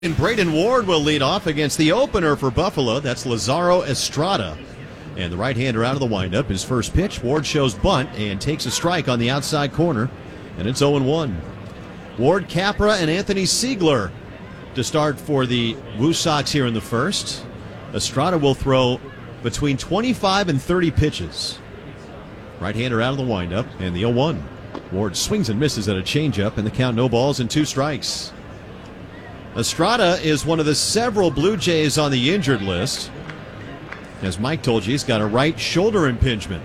And Braden Ward will lead off against the opener for Buffalo. That's Lazaro Estrada. And the right-hander out of the windup. His first pitch, Ward shows bunt and takes a strike on the outside corner. And it's 0-1. Ward, Capra, and Anthony Siegler to start for the Woo Sox here in the first. Estrada will throw between 25 and 30 pitches. Right-hander out of the windup and the 0-1. Ward swings and misses at a changeup, and the count no balls and 2 strikes. Estrada is one of the several Blue Jays on the injured list. As Mike told you, he's got a right shoulder impingement.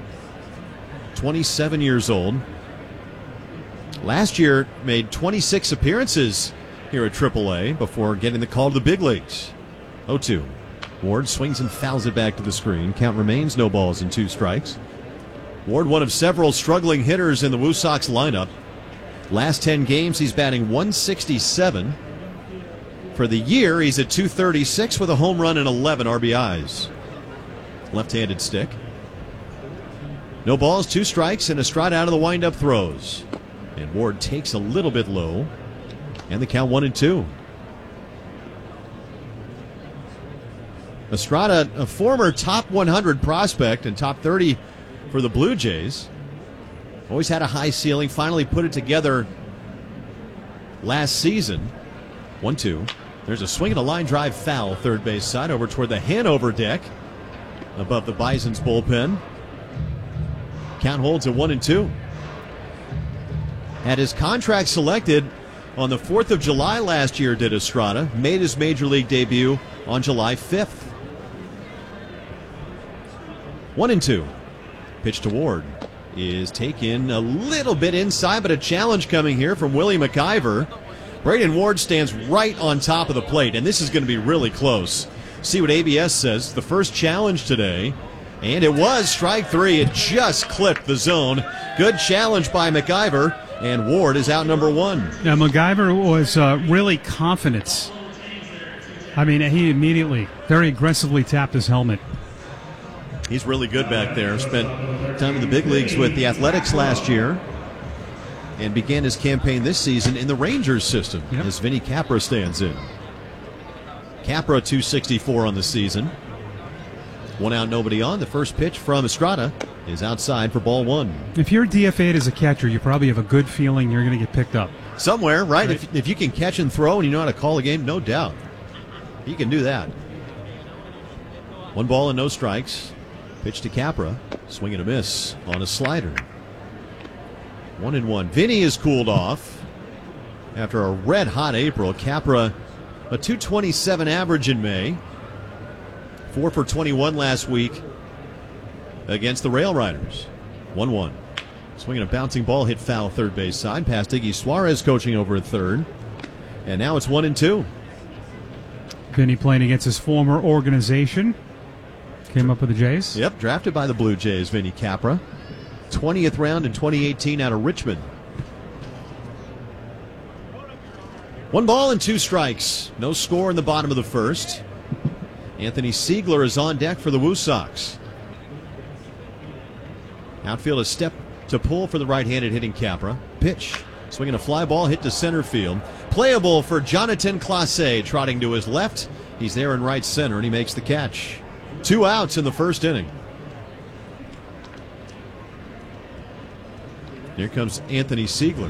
27 years old. Last year made 26 appearances here at AAA before getting the call to the big leagues. 0-2. Ward swings and fouls it back to the screen. Count remains no balls and 2 strikes. Ward, one of several struggling hitters in the Woo Sox lineup. Last 10 games, he's batting .167. For the year, he's at .236 with a home run and 11 RBIs. Left-handed stick. No balls, 2 strikes, and Estrada out of the windup throws. And Ward takes a little bit low. And the count 1-2. Estrada, a former top 100 prospect and top 30 for the Blue Jays. Always had a high ceiling, finally put it together last season. 1-2. There's a swing and a line drive foul, third base side, over toward the Hanover deck above the Bison's bullpen. Count holds at 1-2. Had his contract selected on the 4th of July last year, did Estrada. Made his major league debut on July 5th. 1-2. Pitch to Ward is taken a little bit inside, but a challenge coming here from Willie McIver. Braden Ward stands right on top of the plate, and this is going to be really close. See what ABS says. The first challenge today, and it was strike 3. It just clipped the zone. Good challenge by McIver, and Ward is out number 1. Now, McIver was really confident. I mean, he immediately, very aggressively tapped his helmet. He's really good back there. Spent time in the big leagues with the Athletics last year and began his campaign this season in the Rangers system as Vinny Capra stands in. Capra 264 on the season. 1 out, nobody on. The first pitch from Estrada is outside for ball 1. If you're DFA'd as a catcher, you probably have a good feeling you're going to get picked up. Somewhere, right? If you can catch and throw and you know how to call a game, no doubt. You can do that. 1 ball and no strikes. Pitch to Capra. Swing and a miss on a slider. 1-1. Vinny is cooled off after a red-hot April. Capra, a .227 average in May. 4 for 21 last week against the Rail Riders. 1-1. Swinging a bouncing ball, hit foul third base side. Past Iggy Suarez coaching over at third. And now it's 1-2. Vinny playing against his former organization. Came up with the Jays. Yep, drafted by the Blue Jays, Vinny Capra. 20th round in 2018 out of Richmond. 1 ball and 2 strikes. No score in the bottom of the first. Anthony Siegler is on deck for the Woo Sox. Outfield a step to pull for the right-handed hitting Capra. Pitch. Swinging a fly ball, hit to center field. Playable for Jonathan Clase, trotting to his left. He's there in right center, and he makes the catch. 2 outs in the first inning. Here comes Anthony Siegler.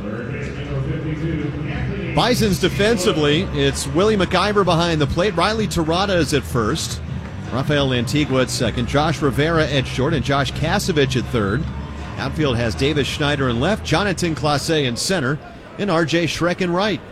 Bison's defensively, it's Willie McIver behind the plate. Riley Terada is at first. Rafael Antigua at second. Josh Rivera at short, and Josh Kasevich at third. Outfield has Davis Schneider in left, Jonathan Clase in center, and R.J. Schreck in right.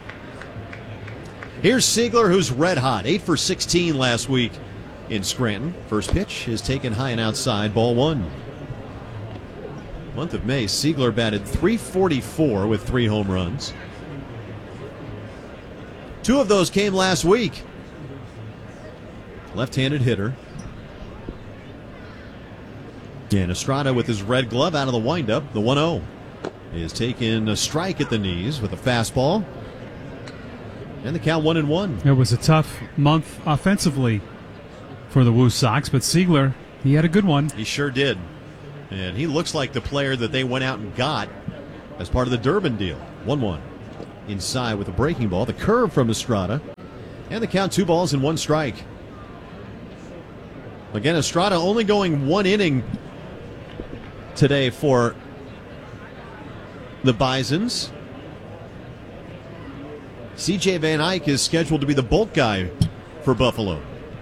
Here's Siegler, who's red hot. 8 for 16 last week in Scranton. First pitch is taken high and outside, ball 1. Month of May, Siegler batted .344 with 3 home runs. 2 of those came last week. Left-handed hitter. And Estrada with his red glove out of the windup. The 1-0 is taking a strike at the knees with a fastball. And the count 1-1. It was a tough month offensively for the Woo Sox, but Siegler, he had a good one. He sure did. And he looks like the player that they went out and got as part of the Durbin deal. 1-1. inside with a breaking ball. The curve from Estrada. And the count 2 balls and 1 strike. Again, Estrada only going 1 inning today for the Bisons. C.J. Van Eyck is scheduled to be the bulk guy for Buffalo.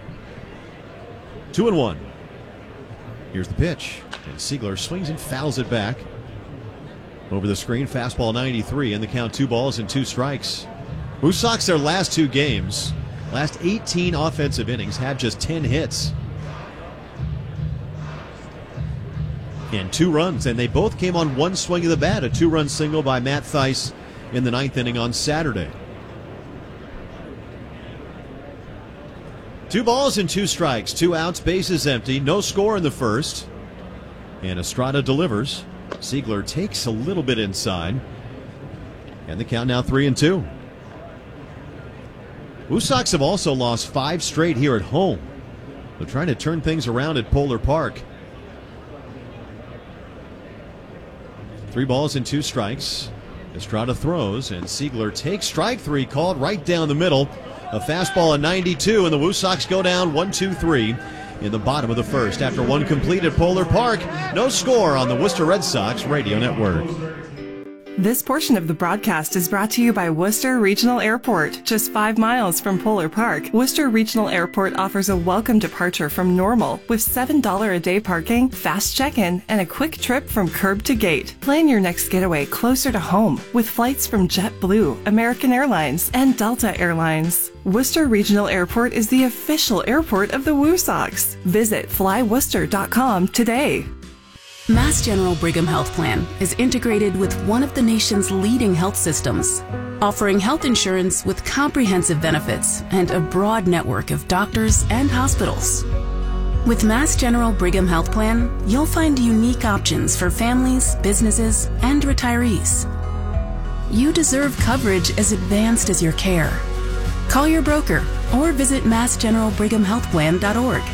2-1. Here's the pitch. And Siegler swings and fouls it back. Over the screen, fastball 93, and the count 2 balls and 2 strikes. Woo Sox, their last 2 games, last 18 offensive innings, had just 10 hits. And 2 runs, and they both came on 1 swing of the bat, a 2-run single by Matt Thaiss in the 9th inning on Saturday. 2 balls and 2 strikes, 2 outs, bases empty, no score in the first. And Estrada delivers. Siegler takes a little bit inside. And the count now 3-2. Woo Sox have also lost 5 straight here at home. They're trying to turn things around at Polar Park. 3 balls and 2 strikes. Estrada throws, and Siegler takes strike 3, called right down the middle. A fastball at 92, and the Woo Sox go down 1-2-3 in the bottom of the first. After 1 complete at Polar Park, no score on the Worcester Red Sox Radio Network. This portion of the broadcast is brought to you by Worcester Regional Airport. Just 5 miles from Polar Park, Worcester Regional Airport offers a welcome departure from Normal with $7 a day parking, fast check-in, and a quick trip from curb to gate. Plan your next getaway closer to home with flights from JetBlue, American Airlines, and Delta Airlines. Worcester Regional Airport is the official airport of the Woo Sox. Visit flyworcester.com today. Mass General Brigham Health Plan is integrated with one of the nation's leading health systems, offering health insurance with comprehensive benefits and a broad network of doctors and hospitals. With Mass General Brigham Health Plan, you'll find unique options for families, businesses, and retirees. You deserve coverage as advanced as your care. Call your broker or visit massgeneralbrighamhealthplan.org.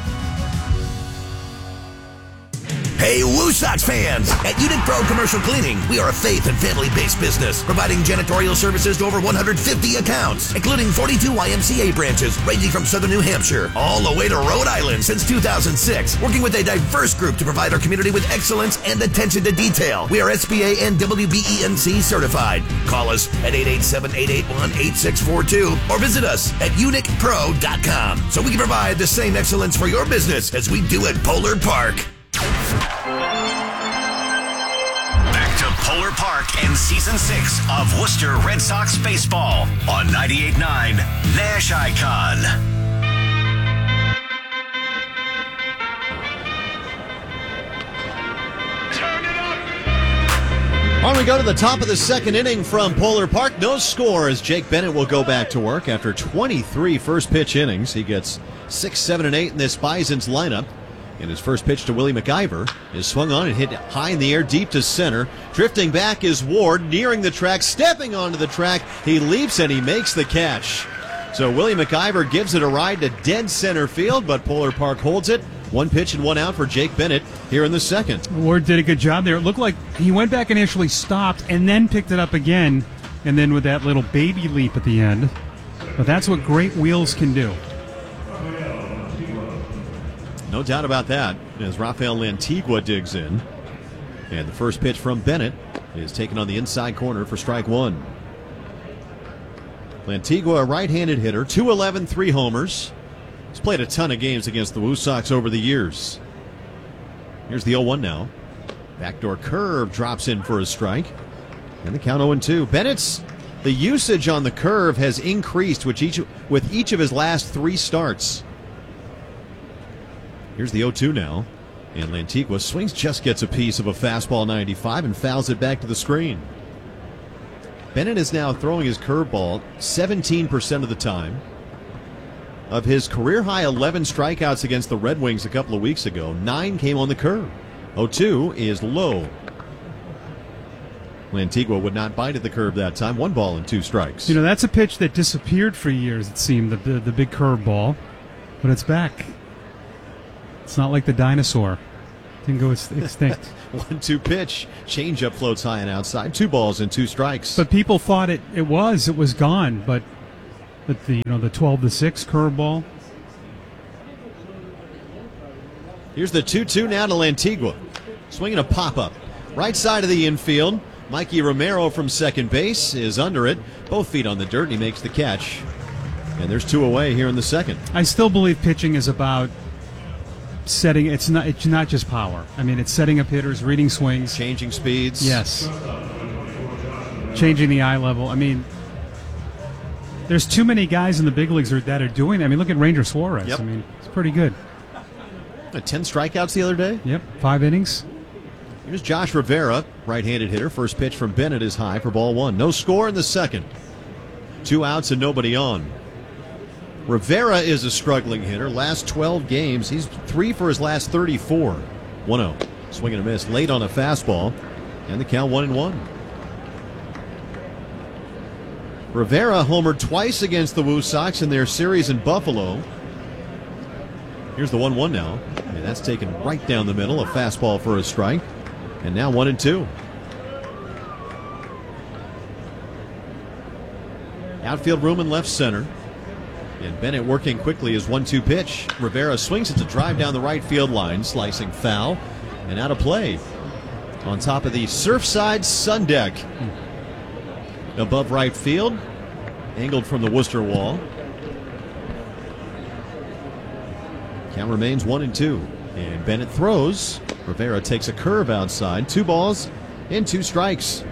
Hey, Woo Sox fans! At Unit Pro Commercial Cleaning, we are a faith and family-based business, providing janitorial services to over 150 accounts, including 42 YMCA branches, ranging from southern New Hampshire all the way to Rhode Island since 2006, working with a diverse group to provide our community with excellence and attention to detail. We are SBA and WBENC certified. Call us at 887-881-8642 or visit us at UNICPro.com so we can provide the same excellence for your business as we do at Polar Park. Back to Polar Park and Season 6 of Worcester Red Sox Baseball on 98.9 Nash Icon. On we go to the top of the 2nd inning from Polar Park. No score as Jake Bennett will go back to work after 23 first pitch innings. He gets 6, 7, and 8 in this Bison's lineup. And his first pitch to Willie McIver is swung on and hit high in the air deep to center. Drifting back is Ward, nearing the track, stepping onto the track. He leaps and he makes the catch. So Willie McIver gives it a ride to dead center field, but Polar Park holds it. 1 pitch and 1 out for Jake Bennett here in the 2nd. Ward did a good job there. It looked like he went back and actually stopped and then picked it up again, and then with that little baby leap at the end. But that's what great wheels can do. No doubt about that, as Rafael Lantigua digs in. And the first pitch from Bennett is taken on the inside corner for strike 1. Lantigua, a right-handed hitter, 211, 3 homers. He's played a ton of games against the Woo Sox over the years. Here's the 0-1 now. Backdoor curve drops in for a strike. And the count 0-2. Bennett's, the usage on the curve has increased with each of his last 3 starts. Here's the 0-2 now. And Lantigua swings, just gets a piece of a fastball 95 and fouls it back to the screen. Bennett is now throwing his curveball 17% of the time. Of his career-high 11 strikeouts against the Red Wings a couple of weeks ago, 9 came on the curve. 0-2 is low. Lantigua would not bite at the curve that time. 1 ball and 2 strikes. You know, that's a pitch that disappeared for years, it seemed, the big curveball. But it's back. It's not like the dinosaur. Didn't go extinct. 1-2 pitch. Changeup floats high and outside. 2 balls and 2 strikes. But people thought it was gone. But the 12-6 curveball. Here's the 2-2 now to Lantigua. Swinging a pop-up. Right side of the infield. Mikey Romero from second base is under it. Both feet on the dirt, and he makes the catch. And there's 2 away here in the second. I still believe pitching is about setting. It's not just power. I mean, it's setting up hitters, reading swings, changing speeds. Yes. Changing the eye level. I mean, there's too many guys in the big leagues that are doing it. I mean, look at Ranger Suarez. Yep. I mean, it's pretty good. 10 strikeouts the other day. Yep, 5 innings. Here's Josh Rivera, right-handed hitter. First pitch from Bennett is high for ball 1. No score in the second. 2 outs and nobody on. Rivera is a struggling hitter. Last 12 games, he's 3 for his last 34. 1-0. Swing and a miss late on a fastball, and the count 1-1. Rivera homered twice against the Woo Sox in their series in Buffalo. Here's the 1-1 now, and that's taken right down the middle. A fastball for a strike, and now 1-2. Outfield room in left center. And Bennett working quickly his 1-2 pitch. Rivera swings it to drive down the right field line, slicing foul and out of play. On top of the Surfside Sun Deck. Above right field, angled from the Worcester wall. Count remains 1-2. And Bennett throws. Rivera takes a curve outside. 2 balls and 2 strikes.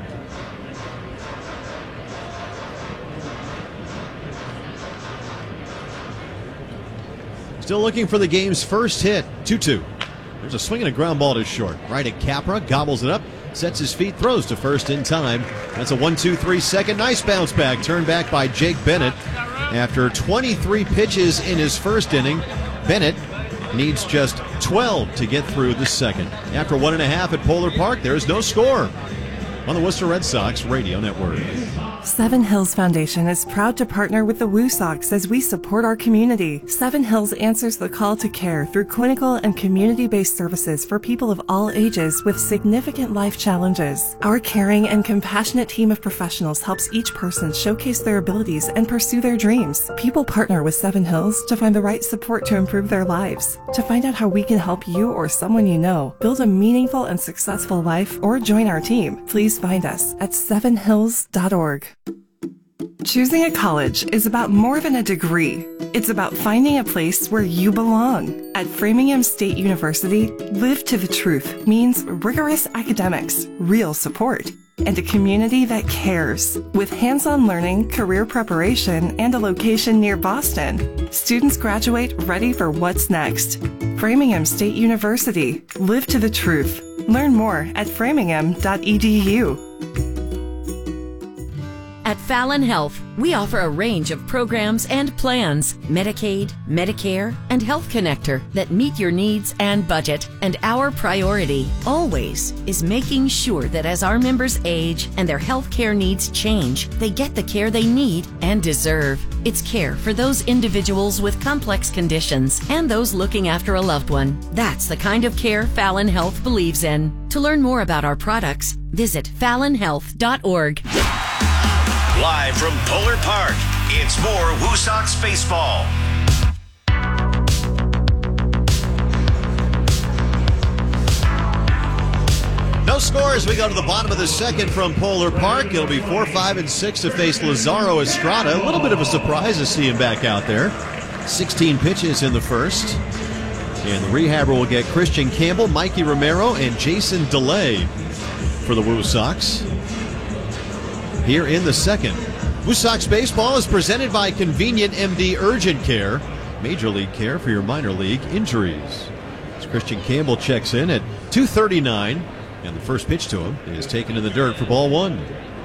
Still looking for the game's first hit. 2-2. There's a swing and a ground ball to short. Right at Capra, gobbles it up, sets his feet, throws to first in time. That's a 1-2-3 second. Nice bounce back. Turned back by Jake Bennett. After 23 pitches in his first inning, Bennett needs just 12 to get through the second. After 1.5 at Polar Park, there is no score on the Worcester Red Sox Radio Network. Seven Hills Foundation is proud to partner with the Woo Sox as we support our community. Seven Hills answers the call to care through clinical and community-based services for people of all ages with significant life challenges. Our caring and compassionate team of professionals helps each person showcase their abilities and pursue their dreams. People partner with Seven Hills to find the right support to improve their lives. To find out how we can help you or someone you know build a meaningful and successful life or join our team, please find us at sevenhills.org. Choosing a college is about more than a degree. It's about finding a place where you belong. At Framingham State University, Live to the Truth means rigorous academics, real support, and a community that cares. With hands-on learning, career preparation, and a location near Boston, students graduate ready for what's next. Framingham State University, Live to the Truth. Learn more at framingham.edu. At Fallon Health, we offer a range of programs and plans, Medicaid, Medicare, and Health Connector that meet your needs and budget. And our priority, always, is making sure that as our members age and their health care needs change, they get the care they need and deserve. It's care for those individuals with complex conditions and those looking after a loved one. That's the kind of care Fallon Health believes in. To learn more about our products, visit fallonhealth.org. Live from Polar Park, it's more Woo Sox baseball. No score as we go to the bottom of the second from Polar Park. It'll be 4, 5, and 6 to face Lazaro Estrada. A little bit of a surprise to see him back out there. 16 pitches in the first. And the rehabber will get Christian Campbell, Mikey Romero, and Jason DeLay for the Woo Sox. Here in the second. Woo Sox baseball is presented by Convenient MD Urgent Care, major league care for your minor league injuries. As Christian Campbell checks in at 2:39, and the first pitch to him is taken in the dirt for ball 1.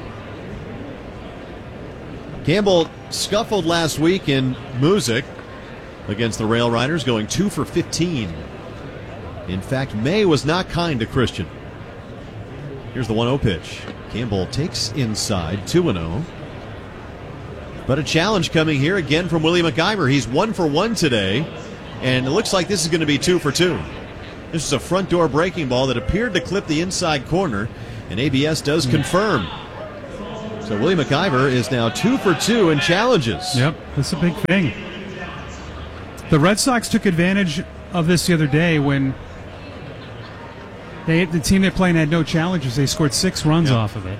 Campbell scuffled last week in Music against the Rail Riders, going 2 for 15. In fact, May was not kind to Christian. Here's the 1-0 pitch. Campbell takes inside, 2-0. But a challenge coming here again from Willie McIver. He's 1 for 1 today, and it looks like this is going to be 2 for 2. This is a front door breaking ball that appeared to clip the inside corner, and ABS does confirm. So Willie McIver is now 2 for 2 in challenges. Yep, that's a big thing. The Red Sox took advantage of this the other day when the team they're playing had no challenges. They scored 6 runs off of it.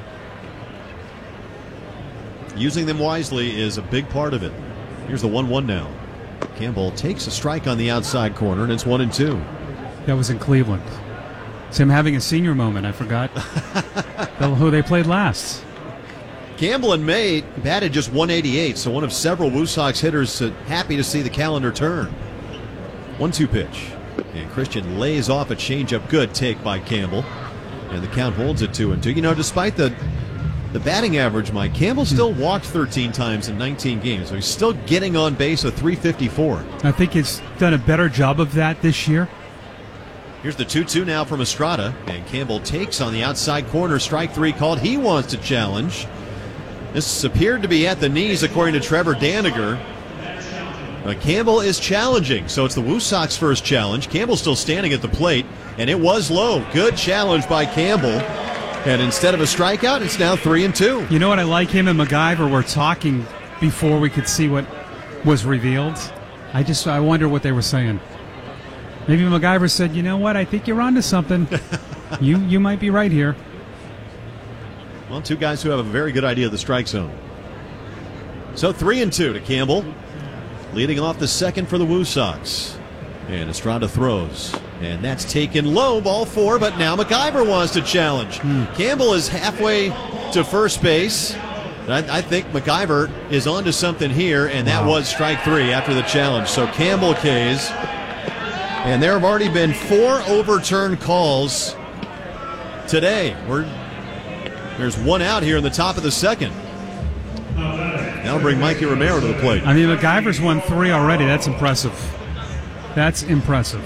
Using them wisely is a big part of it. Here's the 1-1 now. Campbell takes a strike on the outside corner, and it's 1-2. That was in Cleveland. So I'm having a senior moment. I forgot who they played last. Campbell and May batted just 188, so one of several Woo Sox hitters happy to see the calendar turn. 1-2 pitch. And Christian lays off a changeup. Good take by Campbell. And the count holds at 2-2. You know, despite the batting average, Mike, Campbell still walked 13 times in 19 games, so he's still getting on base at 354. I think he's done a better job of that this year. Here's the 2-2 now from Estrada, and Campbell takes on the outside corner. Strike 3 called. He wants to challenge. This appeared to be at the knees, according to Trevor Daniger. But Campbell is challenging, so it's the Woo Sox first challenge. Campbell's still standing at the plate, and it was low. Good challenge by Campbell. And instead of a strikeout, it's now 3-2. You know what? I like him and MacGyver were talking before we could see what was revealed. I wonder what they were saying. Maybe MacGyver said, "You know what? I think you're onto something. You might be right here." Well, two guys who have a very good idea of the strike zone. So 3-2 to Campbell, leading off the second for the Woo Sox. And Estrada throws. And that's taken low, ball 4, but now MacGyver wants to challenge. Campbell is halfway to first base. I think MacGyver is onto something here, and that was strike 3 after the challenge. So Campbell K's. And there have already been 4 overturned calls today. There's 1 out here in the top of the second. That'll bring Mikey Romero to the plate. I mean, MacGyver's won 3 already. That's impressive. That's impressive.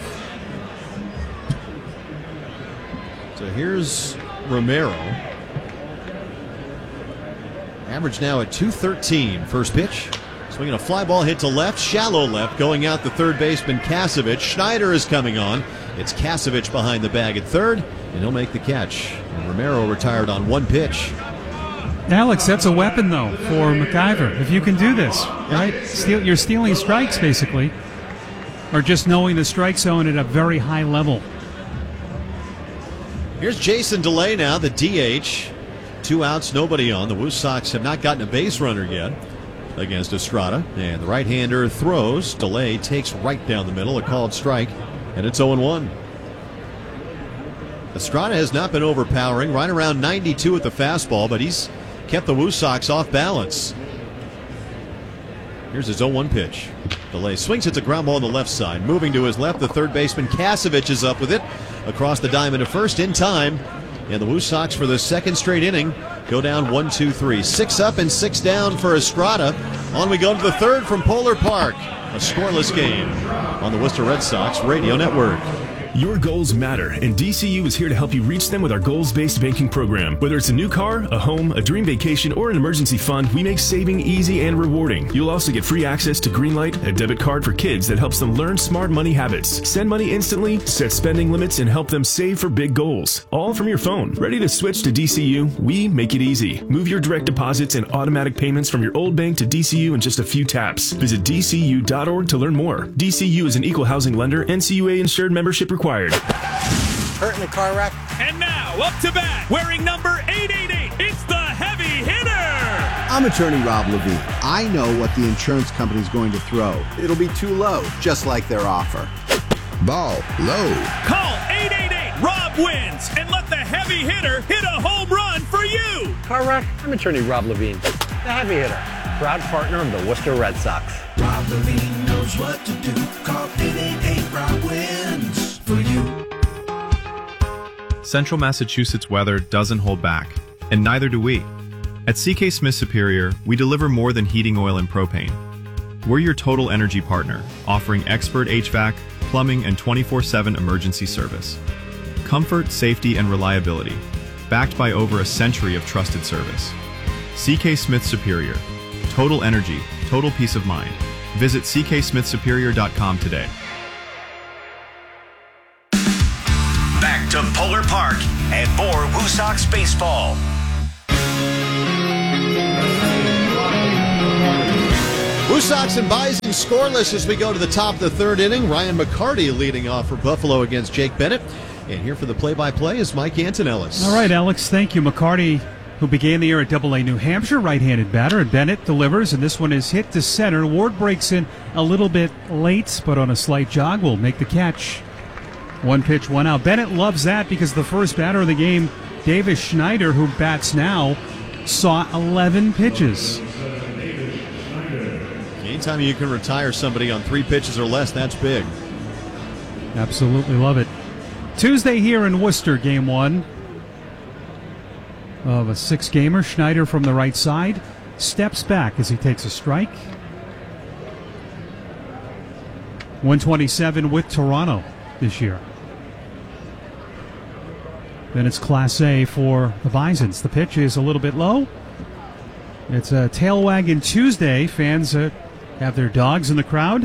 So here's Romero. Average now at 213. First pitch. Swinging a fly ball hit to left, shallow left, going out the third baseman Kasevich. Schneider is coming on. It's Kasevich behind the bag at third, and he'll make the catch. And Romero retired on 1 pitch. Alex, that's a weapon, though, for MacGyver. If you can do this, right? You're stealing strikes, basically, or just knowing the strike zone at a very high level. Here's Jason DeLay now, the DH. 2 outs, nobody on. The Woo Sox have not gotten a base runner yet against Estrada. And the right-hander throws. DeLay takes right down the middle, a called strike, and it's 0-1. Estrada has not been overpowering, right around 92 at the fastball, but he's kept the Woo Sox off balance. Here's his 0-1 pitch. DeLay swings it to ground ball on the left side. Moving to his left, the third baseman Kasevich is up with it. Across the diamond to first in time. And the Woo Sox, for the second straight inning, go down 1-2-3. 6 up and 6 down for Estrada. On we go to the third from Polar Park. A scoreless game on the Worcester Red Sox Radio Network. Your goals matter, and DCU is here to help you reach them with our goals-based banking program. Whether it's a new car, a home, a dream vacation, or an emergency fund, we make saving easy and rewarding. You'll also get free access to Greenlight, a debit card for kids that helps them learn smart money habits. Send money instantly, set spending limits, and help them save for big goals. All from your phone. Ready to switch to DCU? We make it easy. Move your direct deposits and automatic payments from your old bank to DCU in just a few taps. Visit DCU.org to learn more. DCU is an equal housing lender, NCUA insured, membership required. Hurt in a car wreck. And now, up to bat, wearing number 888, it's the heavy hitter! I'm attorney Rob Levine. I know what the insurance company's going to throw. It'll be too low, just like their offer. Ball low. Call 888-ROB wins and let the heavy hitter hit a home run for you! Car wreck? I'm attorney Rob Levine, the heavy hitter, proud partner of the Worcester Red Sox. Rob Levine knows what to do. Call 888-ROB wins. For you. Central Massachusetts weather doesn't hold back, and neither do we. At CK Smith Superior, we deliver more than heating oil and propane. We're your total energy partner, offering expert HVAC, plumbing, and 24/7 emergency service. Comfort, safety, and reliability, backed by over a century of trusted service. CK Smith Superior. Total energy, total peace of mind. Visit cksmithsuperior.com today. and more Woo Sox baseball. Woo Sox and Bison scoreless as we go to the top of the third inning. Ryan McCarty leading off for Buffalo against Jake Bennett. And here for the play-by-play is Mike Antonellis. All right, Alex, thank you. McCarty, who began the year at AA New Hampshire, right-handed batter, and Bennett delivers, and this one is hit to center. Ward breaks in a little bit late, but on a slight jog will make the catch. One pitch, one out. Bennett loves that because the first batter of the game, Davis Schneider, who bats now, saw 11 pitches. Anytime you can retire somebody on 3 pitches or less, that's big. Absolutely love it. Tuesday here in Worcester, game 1 of a 6-gamer. Schneider from the right side steps back as he takes a strike. 127 with Toronto this year. Then it's Class A for the Bisons. The pitch is a little bit low. It's a tail wagging Tuesday. Fans have their dogs in the crowd.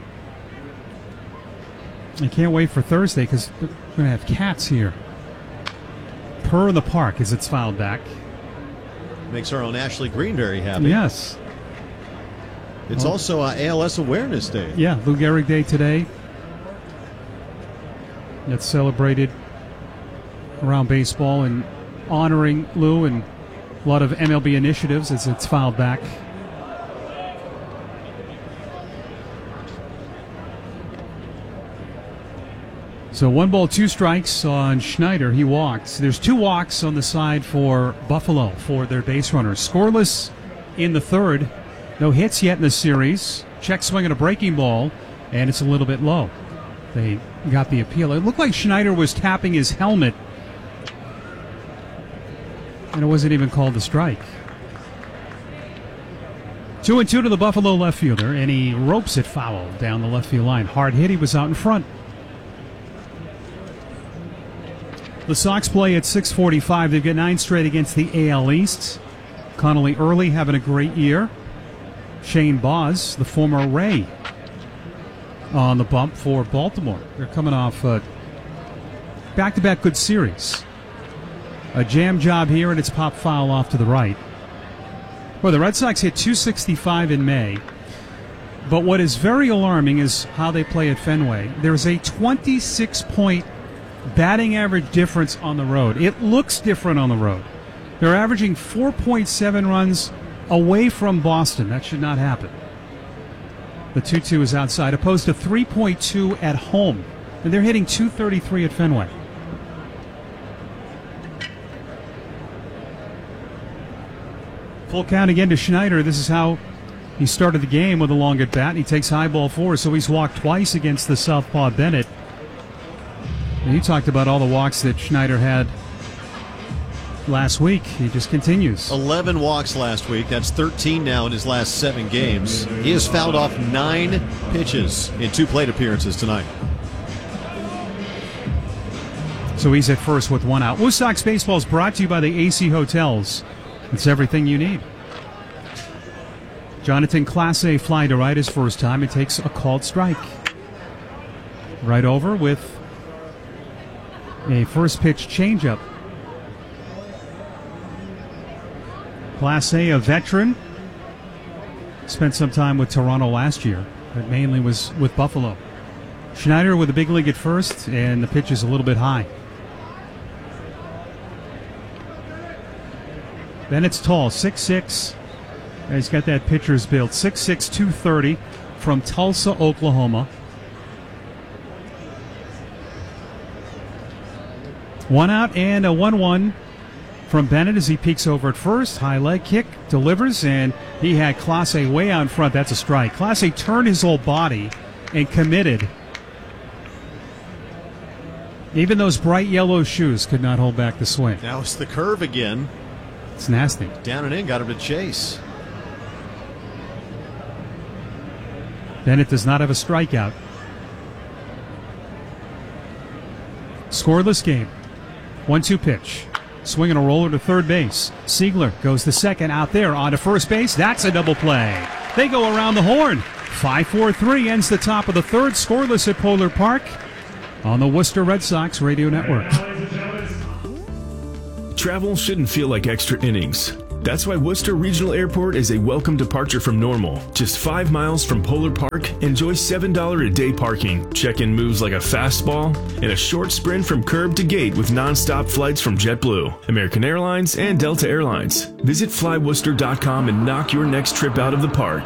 I can't wait for Thursday because we're going to have cats here. Purr in the park as it's fouled back. Makes our own Ashley Green very happy. Yes. It's also ALS Awareness Day. Yeah, Lou Gehrig Day today. That's celebrated around baseball and honoring Lou and a lot of MLB initiatives as it's fouled back. So 1 ball, 2 strikes on Schneider. He walks. There's 2 walks on the side for Buffalo for their base runners. Scoreless in the third. No hits yet in the series. Check swing and a breaking ball, and it's a little bit low. They got the appeal. It looked like Schneider was tapping his helmet, and it wasn't even called a strike. 2-2 to the Buffalo left fielder, and he ropes it foul down the left field line. Hard hit. He was out in front. The Sox play at 6:45. They've got 9 straight against the AL East. Connolly Early having a great year. Shane Baz, the former Ray, on the bump for Baltimore. They're coming off back-to-back good series. A jam job here, and it's pop foul off to the right. Well, the Red Sox hit .265 in May. But what is very alarming is how they play at Fenway. There's a 26-point batting average difference on the road. It looks different on the road. They're averaging 4.7 runs away from Boston. That should not happen. The 2-2 is outside, opposed to 3.2 at home. And they're hitting .233 at Fenway. Full count again to Schneider. This is how he started the game with a long at bat. He takes high ball 4, so he's walked twice against the southpaw Bennett. And you talked about all the walks that Schneider had last week. He just continues. 11 walks last week. That's 13 now in his last 7 games. He has fouled off 9 pitches in 2 plate appearances tonight. So he's at first with 1 out. Woo Sox Baseball is brought to you by the AC Hotels. It's everything you need. Jonathan Class A fly to right his first time. It takes a called strike. Right over with a first pitch changeup. Class A, a veteran. Spent some time with Toronto last year, but mainly was with Buffalo. Schneider with the big league at first, and the pitch is a little bit high. Bennett's tall, 6'6". He's got that pitcher's build, 6'6", 230 from Tulsa, Oklahoma. 1 out and a 1-1 from Bennett as he peeks over at first. High leg kick, delivers, and he had Clase way out in front. That's a strike. Clase turned his whole body and committed. Even those bright yellow shoes could not hold back the swing. Now it's the curve again. It's nasty. Down and in, got him to chase. Bennett does not have a strikeout. Scoreless game. 1-2 pitch. Swing and a roller to third base. Siegler goes to second, out there onto first base. That's a double play. They go around the horn. 5-4-3 ends the top of the third. Scoreless at Polar Park on the Worcester Red Sox Radio Network. Travel shouldn't feel like extra innings. That's why Worcester Regional Airport is a welcome departure from normal. Just 5 miles from Polar Park, enjoy $7 a day parking, check-in moves like a fastball, and a short sprint from curb to gate with non-stop flights from JetBlue, American Airlines, and Delta Airlines. Visit flyworcester.com and knock your next trip out of the park.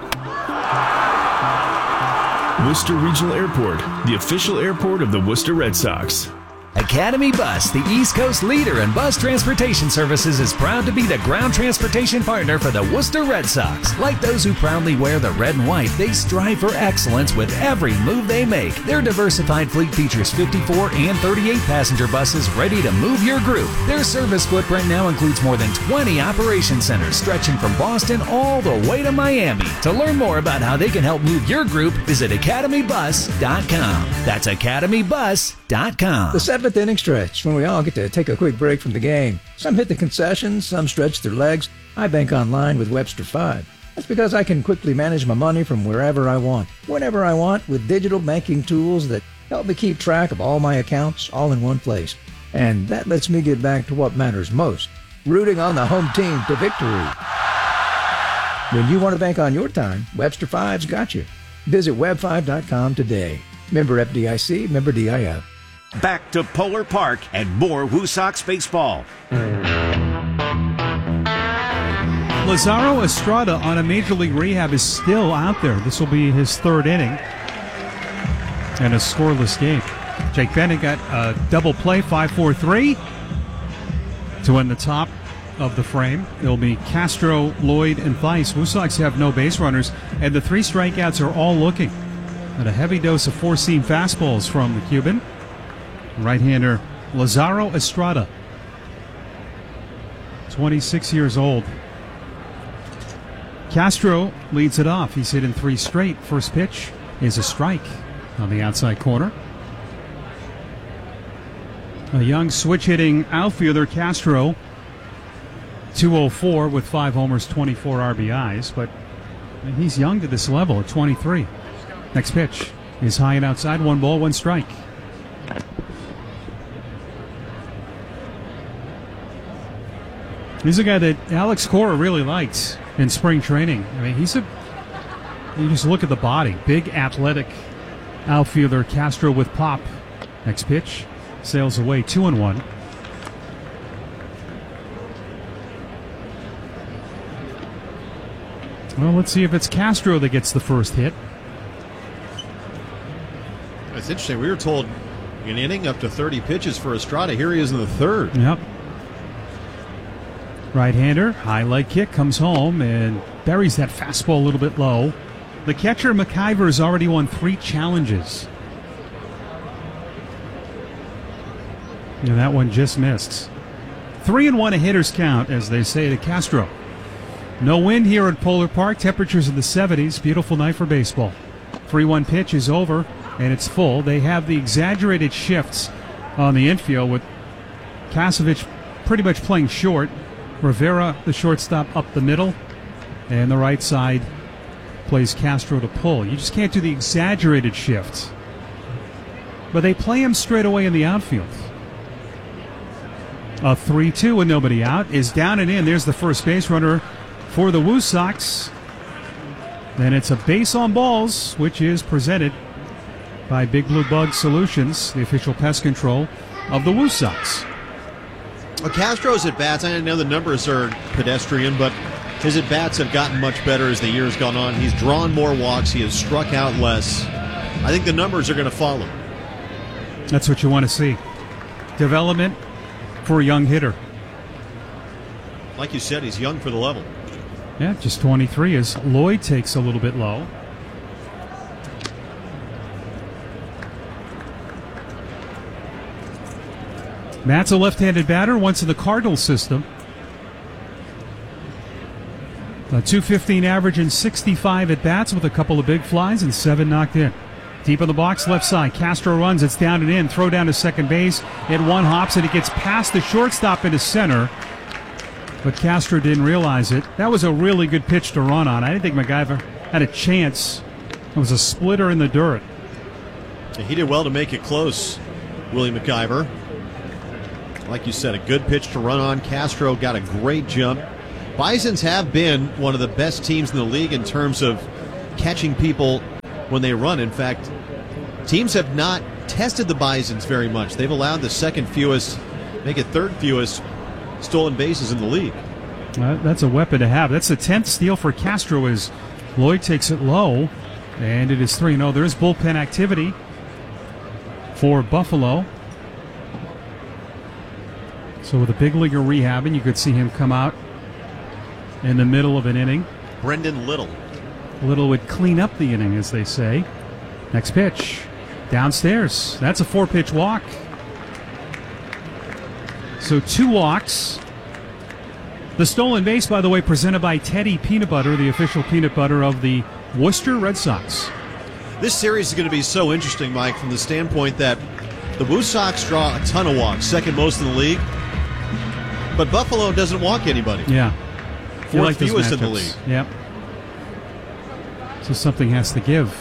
Worcester Regional Airport, the official airport of the Worcester Red Sox. Academy Bus, the East Coast leader in bus transportation services, is proud to be the ground transportation partner for the Worcester Red Sox. Like those who proudly wear the red and white, they strive for excellence with every move they make. Their diversified fleet features 54 and 38 passenger buses ready to move your group. Their service footprint now includes more than 20 operation centers stretching from Boston all the way to Miami. To learn more about how they can help move your group, visit academybus.com. That's academybus.com. The seventh inning stretch, when we all get to take a quick break from the game. Some hit the concessions, some stretch their legs. I bank online with Webster 5. That's because I can quickly manage my money from wherever I want, whenever I want, with digital banking tools that help me keep track of all my accounts all in one place. And that lets me get back to what matters most, rooting on the home team to victory. When you want to bank on your time, Webster 5's got you. Visit web5.com today. Member FDIC, member DIF. Back to Polar Park and more Woo Sox baseball. Lazaro Estrada on a major league rehab is still out there. This will be his third inning and a scoreless game. Jake Bennett got a double play, 5-4-3 to win the top of the frame. It'll be Castro, Lloyd, and Theis. Woo Sox have no base runners, and the 3 strikeouts are all looking at a heavy dose of four-seam fastballs from the Cuban. Right-hander Lazaro Estrada, 26 years old. Castro leads it off. He's hit in 3 straight. First pitch is a strike on the outside corner. A young switch-hitting outfielder, Castro, 204 with 5 homers, 24 RBIs, but he's young to this level at 23. Next pitch is high and outside. 1 ball, 1 strike. He's a guy that Alex Cora really liked in spring training. I mean, you just look at the body. Big, athletic outfielder, Castro with pop. Next pitch sails away, 2-1. Well, let's see if it's Castro that gets the first hit. It's interesting. We were told an inning up to 30 pitches for Estrada. Here he is in the third. Yep. Right-hander, high leg kick, comes home and buries that fastball a little bit low. The catcher, McIver, has already won 3 challenges. And that one just missed. 3-1 a hitter's count, as they say to Castro. No wind here at Polar Park. Temperatures in the 70s. Beautiful night for baseball. 3-1 pitch is over, and it's full. They have the exaggerated shifts on the infield with Kasevich pretty much playing short. Rivera, the shortstop, up the middle, and the right side plays Castro to pull. You just can't do the exaggerated shifts. But they play him straight away in the outfield. A 3-2 with nobody out is down and in. There's the first base runner for the Woo Sox. Then it's a base on balls, which is presented by Big Blue Bug Solutions, the official pest control of the Woo Sox. Well, Castro's at-bats, I know the numbers are pedestrian, but his at-bats have gotten much better as the year's gone on. He's drawn more walks. He has struck out less. I think the numbers are going to follow. That's what you want to see. Development for a young hitter. Like you said, he's young for the level. Yeah, just 23 as Lloyd takes a little bit low. Matt's a left-handed batter, once in the Cardinals system. A .215 average and 65 at-bats with a couple of big flies and 7 knocked in. Deep in the box, left side. Castro runs, it's down and in. Throw down to second base. It one hops and it gets past the shortstop into center. But Castro didn't realize it. That was a really good pitch to run on. I didn't think McIver had a chance. It was a splitter in the dirt. He did well to make it close, Willie McIver. Like you said, a good pitch to run on. Castro got a great jump. Bisons have been one of the best teams in the league in terms of catching people when they run. In fact, teams have not tested the Bisons very much. They've allowed the second fewest, make it third fewest stolen bases in the league. That's a weapon to have. That's the 10th steal for Castro as Lloyd takes it low, and it is 3-0. There is bullpen activity for Buffalo. So with a big leaguer rehabbing, you could see him come out in the middle of an inning. Brendan Little. Little would clean up the inning, as they say. Next pitch. Downstairs. That's a 4-pitch walk. So 2 walks. The stolen base, by the way, presented by Teddy Peanut Butter, the official peanut butter of the Worcester Red Sox. This series is going to be so interesting, Mike, from the standpoint that the Woo Sox draw a ton of walks, second most in the league. But Buffalo doesn't walk anybody. Yeah. Fourth fewest in the league. Yep. So something has to give.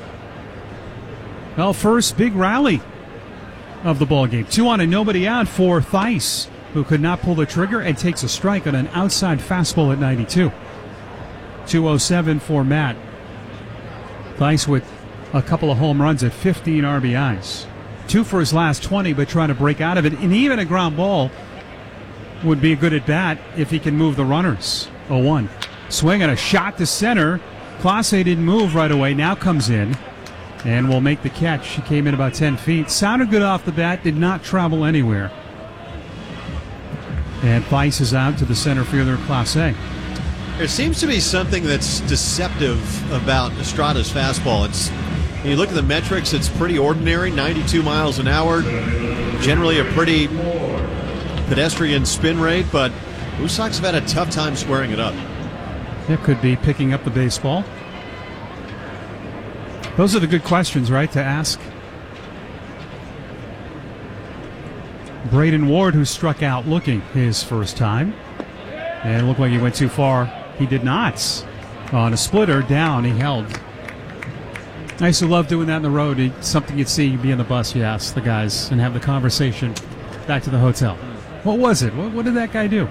Well, first big rally of the ball game. 2 on and nobody out for Theis, who could not pull the trigger and takes a strike on an outside fastball at 92. 207 for Matt. Theis with a couple of home runs at 15 RBIs. 2 for his last 20, but trying to break out of it. And even a ground ball would be a good at bat if he can move the runners. 0-1. Swing and a shot to center. Clase didn't move right away. Now comes in and will make the catch. He came in about 10 feet. Sounded good off the bat. Did not travel anywhere. And Theis is out to the center fielder, Clase. There seems to be something that's deceptive about Estrada's fastball. When you look at the metrics, it's pretty ordinary, 92 miles an hour. Generally a pretty pedestrian spin rate, but Woo Sox have had a tough time squaring it up. It could be picking up the baseball. Those are the good questions, right, to ask. Braden Ward, who struck out looking his first time. And it looked like he went too far. He did not. On a splitter, down, he held. I used to love doing that on the road. It's something you'd see, you'd be on the bus, you ask the guys, and have the conversation back to the hotel. What was it? What did that guy do?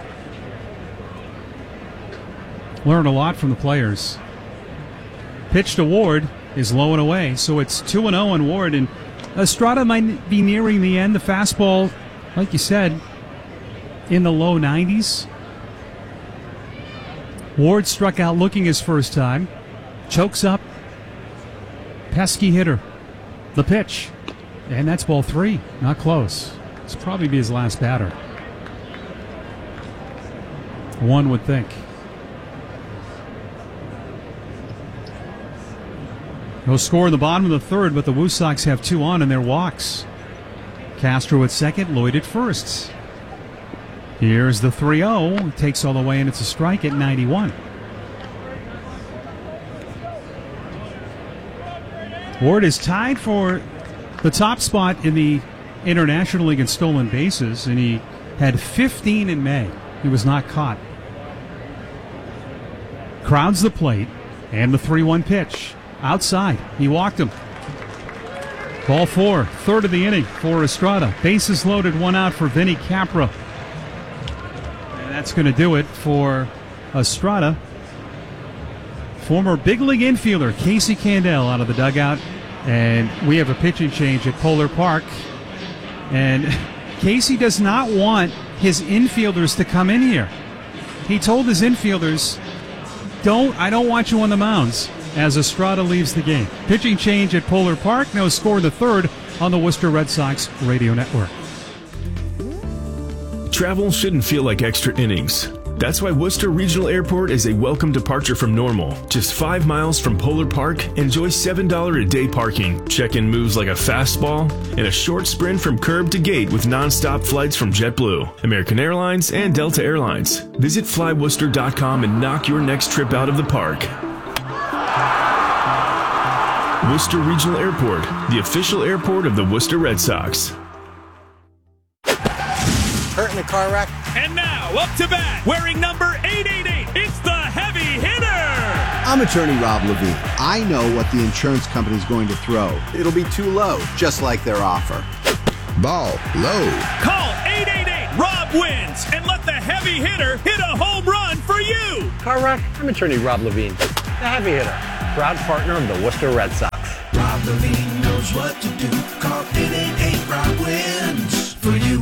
Learned a lot from the players. Pitch to Ward is low and away, so it's 2-0 on Ward, and Estrada might be nearing the end. The fastball, like you said, in the low 90s. Ward struck out looking his first time. Chokes up. Pesky hitter. The pitch. And that's ball 3. Not close. This will probably be his last batter. One would think. No score in the bottom of the third, but the Woo Sox have 2 on in their walks. Castro at second, Lloyd at first. Here's the 3-0. Takes all the way, and it's a strike at 91. Ward is tied for the top spot in the International League in stolen bases, and he had 15 in May. He was not caught. Crowds the plate, and the 3-1 pitch. Outside. He walked him. Ball 4, third of the inning for Estrada. Bases loaded, 1 out for Vinny Capra. And that's going to do it for Estrada. Former big league infielder Casey Candel out of the dugout. And we have a pitching change at Polar Park. And Casey does not want his infielders to come in here. He told his infielders, I don't want you on the mounds, as Estrada leaves the game. Pitching change at Polar Park. No score in the third on the Worcester Red Sox Radio Network. Travel shouldn't feel like extra innings. That's why Worcester Regional Airport is a welcome departure from normal. Just 5 miles from Polar Park, enjoy $7 a day parking. Check-in moves like a fastball, and a short sprint from curb to gate with non-stop flights from JetBlue, American Airlines, and Delta Airlines. Visit flyworcester.com and knock your next trip out of the park. Worcester Regional Airport, the official airport of the Worcester Red Sox. Hurt in a car wreck? And now, up to bat, wearing number 888, it's the heavy hitter! I'm attorney Rob Levine. I know what the insurance company's going to throw. It'll be too low, just like their offer. Ball low. Call 888 Rob wins and let the heavy hitter hit a home run for you. Car wreck? I'm attorney Rob Levine, the heavy hitter, proud partner of the Worcester Red Sox. Rob Levine knows what to do. Call 888-ROB-WINS for you.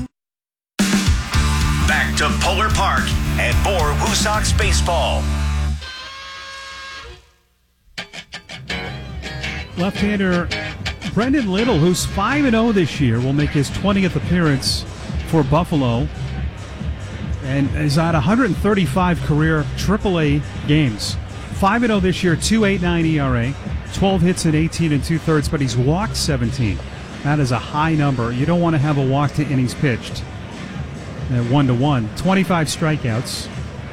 Back to Polar Park and more Woo Sox baseball. Left-hander Brendan Little, who's 5-0 this year, will make his 20th appearance for Buffalo and is at 135 career AAA games. 5-0 this year, 2.89 ERA, 12 hits in 18 2/3, but he's walked 17. That is a high number. You don't want to have a walk to innings pitched at 1-1. 25 strikeouts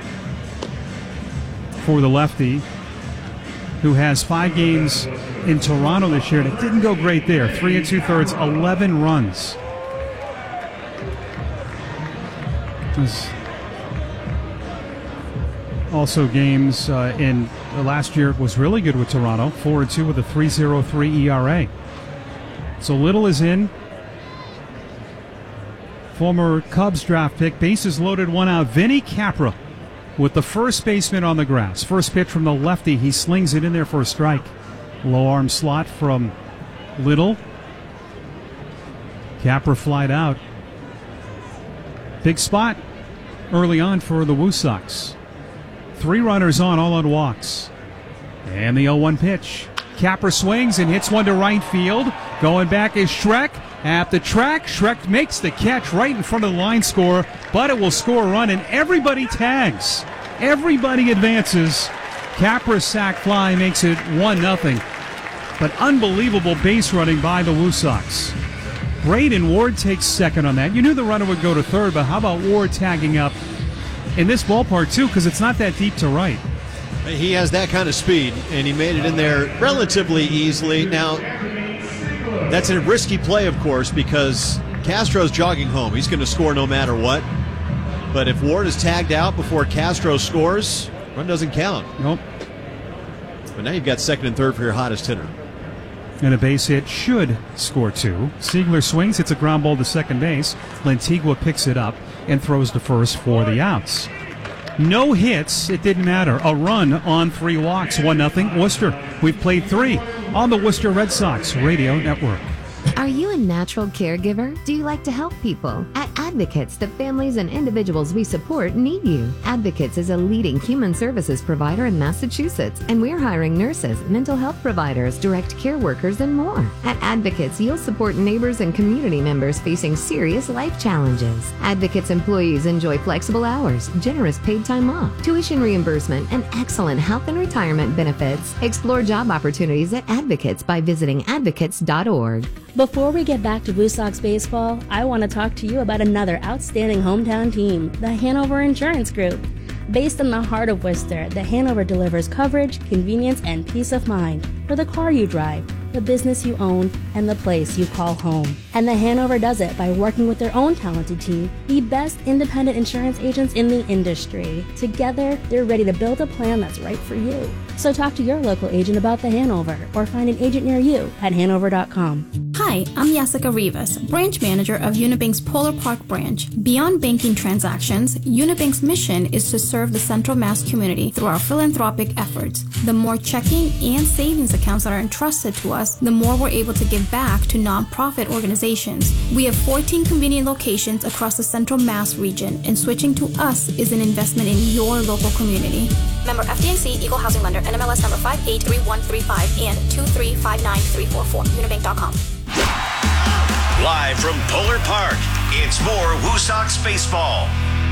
for the lefty, who has 5 games in Toronto this year, and it didn't go great there. 3 2/3, 11 runs. There's also games in last year was really good with Toronto, 4-2 with a 3.03 ERA. So Little is in. Former Cubs draft pick, bases loaded, 1 out. Vinny Capra with the first baseman on the grass. First pitch from the lefty. He slings it in there for a strike. Low arm slot from Little. Capra flied out. Big spot early on for the Woo Sox. 3 runners on, all on walks. And the 0-1 pitch. Capra swings and hits one to right field. Going back is Schreck at the track. Schreck makes the catch right in front of the line score, but it will score a run, and everybody tags. Everybody advances. Capra's sac fly makes it 1-0. But unbelievable base running by the Woo Sox. Braden Ward takes second on that. You knew the runner would go to third, but how about Ward tagging up in this ballpark, too, because it's not that deep to right. He has that kind of speed, and he made it in there relatively easily. Now, that's a risky play, of course, because Castro's jogging home. He's going to score no matter what. But if Ward is tagged out before Castro scores, run doesn't count. Nope. But now you've got second and third for your hottest hitter. And a base hit should score 2. Siegler swings, hits a ground ball to second base. Lantigua picks it up and throws to first for the outs. No hits, it didn't matter. A run on 3 walks, 1-0 Worcester. We've played 3 on the Worcester Red Sox Radio Network. Are you a natural caregiver? Do you like to help people? At Advocates, the families and individuals we support need you. Advocates is a leading human services provider in Massachusetts, and we're hiring nurses, mental health providers, direct care workers, and more. At Advocates, you'll support neighbors and community members facing serious life challenges. Advocates employees enjoy flexible hours, generous paid time off, tuition reimbursement, and excellent health and retirement benefits. Explore job opportunities at Advocates by visiting advocates.org. Before we get back to Woo Sox baseball, I want to talk to you about another outstanding hometown team, the Hanover Insurance Group. Based in the heart of Worcester, the Hanover delivers coverage, convenience, and peace of mind for the car you drive, the business you own, and the place you call home. And the Hanover does it by working with their own talented team, the best independent insurance agents in the industry. Together, they're ready to build a plan that's right for you. So talk to your local agent about the Hanover or find an agent near you at Hanover.com. Hi, I'm Jessica Rivas, branch manager of Unibank's Polar Park branch. Beyond banking transactions, Unibank's mission is to serve the Central Mass community through our philanthropic efforts. The more checking and savings accounts that are entrusted to us, the more we're able to give back to nonprofit organizations. We have 14 convenient locations across the Central Mass region, and switching to us is an investment in your local community. Member FDIC, Equal Housing Lender, NMLS number 583135 and 2359344. Unibank.com. Live from Polar Park, it's more Woo Sox baseball.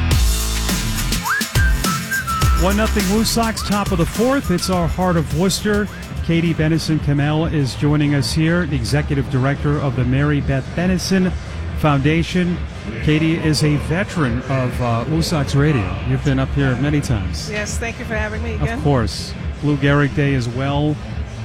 1-0 Woo Sox, top of the 4th. It's our Heart of Worcester. Katie Benison-Kamel is joining us here, the executive director of the Mary Beth Benison Foundation. Katie is a veteran of Woo Sox Radio. You've been up here many times. Yes, thank you for having me again. Of course. Lou Gehrig Day as well.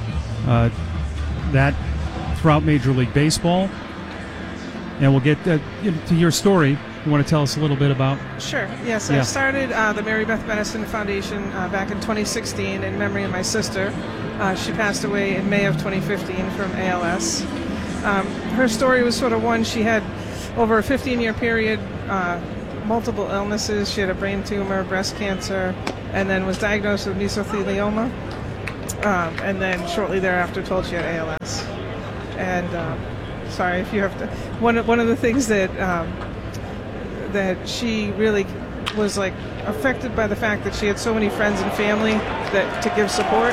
That throughout Major League Baseball. And we'll get to your story. You want to tell us a little bit about? Sure. Yes, I started the Mary Beth Benison Foundation back in 2016 in memory of my sister. She passed away in May of 2015 from ALS. Her story was sort of one, she had over a 15-year period multiple illnesses. She had a brain tumor, breast cancer, and then was diagnosed with mesothelioma. And then shortly thereafter told she had ALS. And sorry if you have to. One of the things that that she really was like affected by the fact that she had so many friends and family that to give support.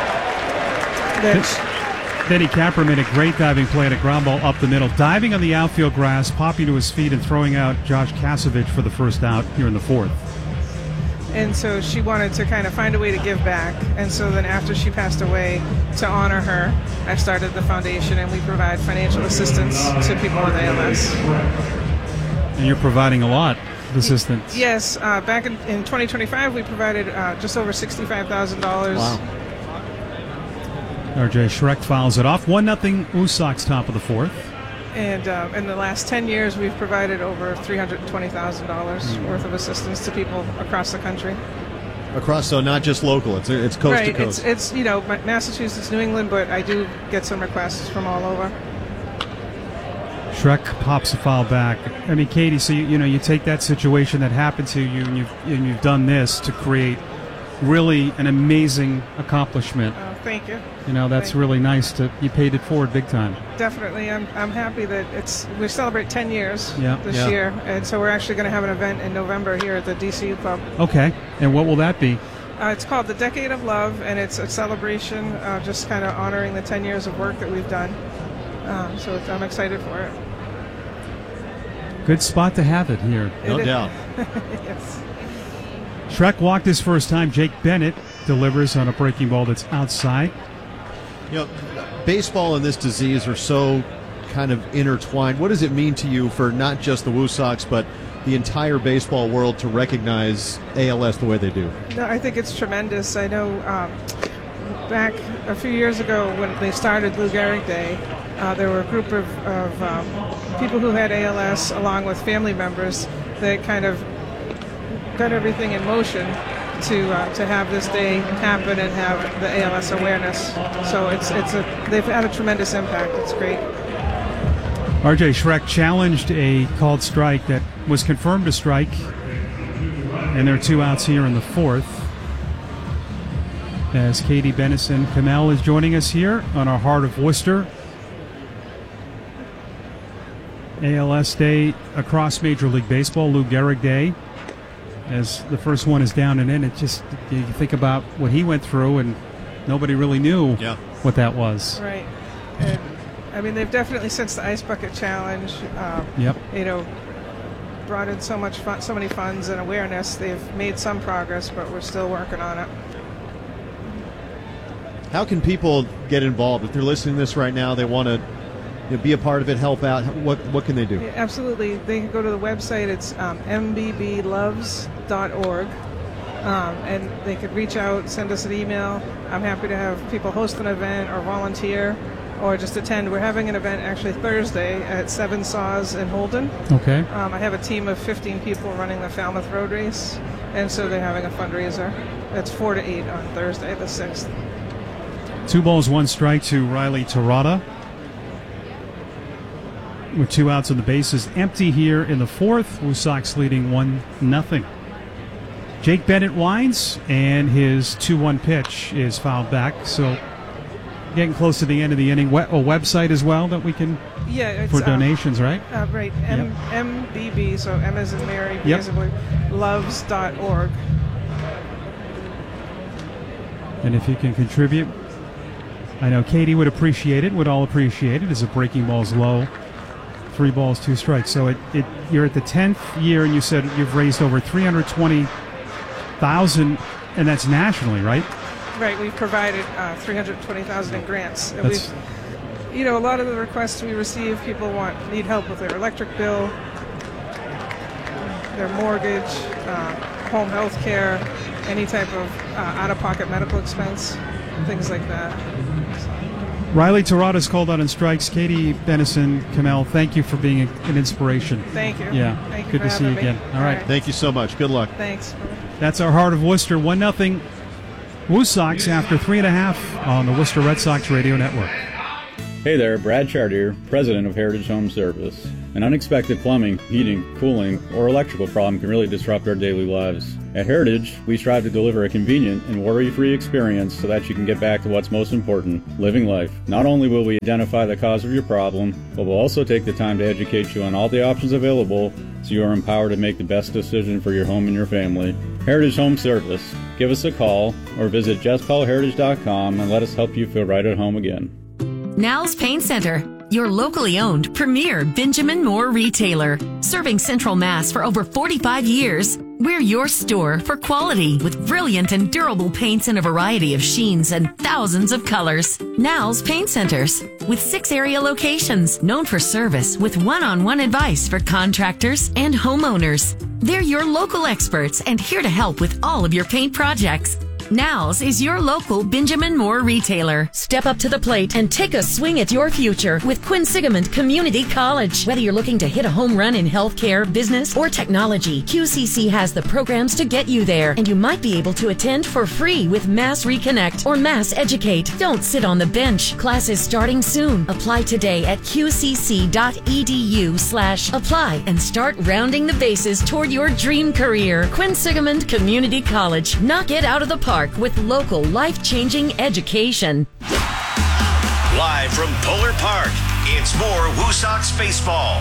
Denny Capper made a great diving play at a ground ball up the middle, diving on the outfield grass, popping to his feet and throwing out Josh Kasevich for the first out here in the fourth. And so she wanted to kind of find a way to give back. And so then after she passed away, to honor her, I started the foundation, and we provide financial assistance to people with ALS. And you're providing a lot of assistance. Yes. Back in 2025, we provided just over $65,000. Wow. RJ Schreck fouls it off. 1-0 Woosocks top of the fourth. And in the last 10 years, we've provided over $320,000 worth of assistance to people across the country. Across, so not just local. It's coast to coast. It's Massachusetts, New England, but I do get some requests from all over. Schreck pops a foul back. I mean, Katie, so you take that situation that happened to you, and you've done this to create really an amazing accomplishment. Oh, thank you. That's really nice. You paid it forward big time. Definitely. I'm happy that we celebrate 10 years this Yeah. year, and so we're actually going to have an event in November here at the DCU Club. Okay, and what will that be? It's called the Decade of Love, and it's a celebration, just kind of honoring the 10 years of work that we've done. So I'm excited for it. Good spot to have it here. No doubt. Yes. Schreck walked his first time. Jake Bennett delivers on a breaking ball that's outside. Baseball and this disease are so kind of intertwined. What does it mean to you for not just the Woosocks, but the entire baseball world to recognize ALS the way they do? No, I think it's tremendous. I know back a few years ago when they started Lou Gehrig Day, there were a group of people who had ALS along with family members that kind of got everything in motion to have this day happen and have the ALS awareness. So they've had a tremendous impact. It's great. RJ Schreck challenged a called strike that was confirmed a strike, and there are 2 outs here in the fourth. As Katie Bennison-Kamel is joining us here on our Heart of Worcester ALS Day across Major League Baseball, Lou Gehrig Day. As the first one is down and in, you think about what he went through, and nobody really knew what that was. Right. And, I mean, they've definitely, since the Ice Bucket Challenge, brought in so many funds and awareness. They've made some progress, but we're still working on it. How can people get involved? If they're listening to this right now, they want to be a part of it, help out. What can they do? Yeah, absolutely. They can go to the website. It's mbbloves.org. And they could reach out, send us an email. I'm happy to have people host an event or volunteer or just attend. We're having an event actually Thursday at 7 Saws in Holden. Okay. I have a team of 15 people running the Falmouth Road Race, and so they're having a fundraiser. It's 4 to 8 on Thursday, the 6th. 2 balls, 1 strike to Riley Terada. With 2 outs and the bases empty here in the fourth. Woosocks leading 1-0. Jake Bennett winds, and his 2-1 pitch is fouled back. So getting close to the end of the inning. A website as well that we can for donations, right? Right. MBB, so M as in Mary, B as in boy, loves.org. And if you can contribute, I know Katie would appreciate it, would all appreciate it, as a breaking ball's low. 3 balls, 2 strikes. So you're at the 10th year, and you said you've raised over $320,000, and that's nationally, right? Right. We've provided $320,000 in grants. And a lot of the requests we receive, people need help with their electric bill, their mortgage, home health care, any type of out-of-pocket medical expense, things like that. Riley Terada's called out on strikes. Katie Bennison-Kamel, thank you for being an inspiration. You. Yeah, Thank you good to see you again. All right. Thank you so much. Good luck. Thanks. That's our Heart of Worcester. 1-0 Woosocks after 3.5 on the Worcester Red Sox Radio Network. Hey there, Brad Chartier, President of Heritage Home Service. An unexpected plumbing, heating, cooling, or electrical problem can really disrupt our daily lives. At Heritage, we strive to deliver a convenient and worry-free experience so that you can get back to what's most important, living life. Not only will we identify the cause of your problem, but we'll also take the time to educate you on all the options available so you are empowered to make the best decision for your home and your family. Heritage Home Service. Give us a call or visit justcallheritage.com and let us help you feel right at home again. Now's Paint Center, your locally owned premier Benjamin Moore retailer. Serving Central Mass for over 45 years, we're your store for quality with brilliant and durable paints in a variety of sheens and thousands of colors. Now's Paint Centers, with 6 area locations, known for service with one-on-one advice for contractors and homeowners. They're your local experts and here to help with all of your paint projects. Now's is your local Benjamin Moore retailer. Step up to the plate and take a swing at your future with Quinsigamond Community College. Whether you're looking to hit a home run in healthcare, business, or technology, QCC has the programs to get you there, and you might be able to attend for free with Mass Reconnect or Mass Educate. Don't sit on the bench. Classes starting soon. Apply today at qcc.edu/apply and start rounding the bases toward your dream career. Quinsigamond Community College. Knock it out of the park with local life-changing education. Live from Polar Park, it's more Woo Sox baseball.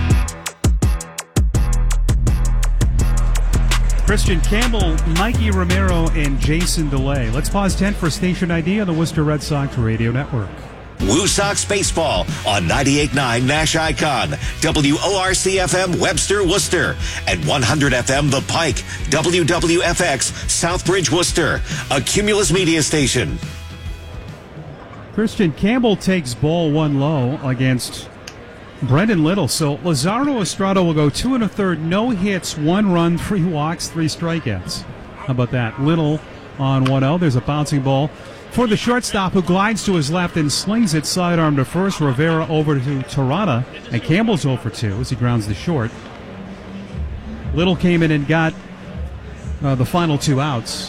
Christian Campbell, Mikey Romero, and Jason DeLay. Let's pause 10 for station ID on the Worcester Red Sox Radio Network. Woo Sox baseball on 98.9 Nash Icon, WORC FM Webster Worcester, and 100 FM The Pike, WWFX Southbridge Worcester, a Cumulus media station. Christian Campbell takes ball 1 low against Brendan Little. So Lazaro Estrada will go 2 1/3, no hits, 1 run, 3 walks, 3 strikeouts. How about that? Little on 1-0. There's a bouncing ball for the shortstop, who glides to his left and slings it sidearm to first. Rivera over to Torada, and Campbell's 0 for 2 as he grounds the short. Little came in and got the final 2 outs.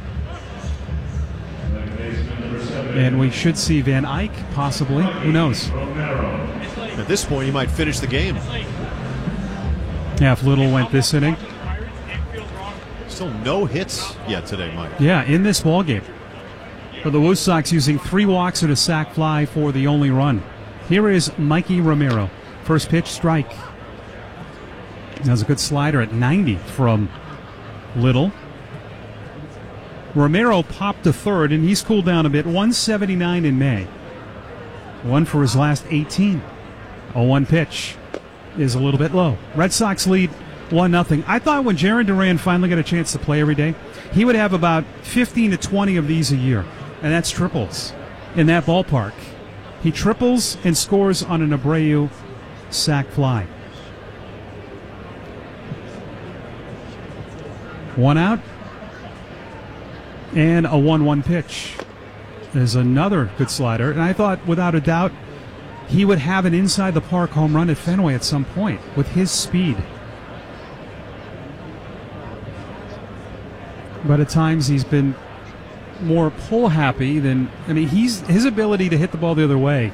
And we should see Van Eyck, possibly. Who knows? At this point, he might finish the game. Yeah, if Little went this inning. Still no hits yet today, Mike. Yeah, in this ball game. For the Woo Sox, using 3 walks and a sac fly for the only run. Here is Mikey Romero. First pitch, strike. That was a good slider at 90 from Little. Romero popped to third, and he's cooled down a bit. 179 in May. 1 for his last 18. A 1 pitch is a little bit low. Red Sox lead 1-0. I thought when Jarren Duran finally got a chance to play every day, he would have about 15 to 20 of these a year. And that's triples in that ballpark. He triples and scores on an Abreu sac fly. 1 out. And a 1-1 pitch. There's another good slider. And I thought, without a doubt, he would have an inside-the-park home run at Fenway at some point with his speed. But at times he's been more pull-happy than... I mean, his ability to hit the ball the other way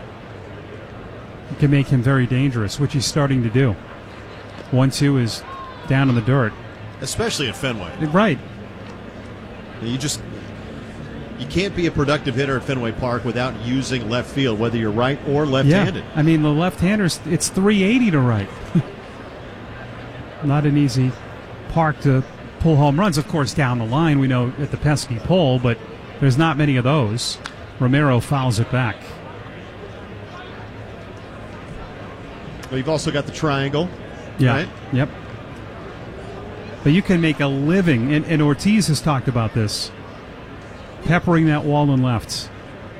can make him very dangerous, which he's starting to do. 1-2 is down in the dirt. Especially at Fenway. Right. You can't be a productive hitter at Fenway Park without using left field, whether you're right or left-handed. Yeah. I mean, the left-handers, it's 380 to right. Not an easy park to pull home runs. Of course, down the line, we know at the pesky pole, but there's not many of those. Romero fouls it back. Well, you've also got the triangle. Yeah. Right? Yep. But you can make a living, and Ortiz has talked about this, peppering that wall and left.